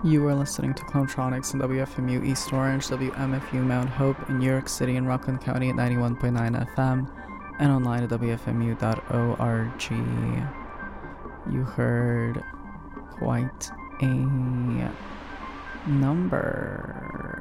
You are listening to Clonetronics on WFMU East Orange, WMFU Mount Hope in New York City and Rockland County at 91.9 FM and online at WFMU.org. You heard quite a number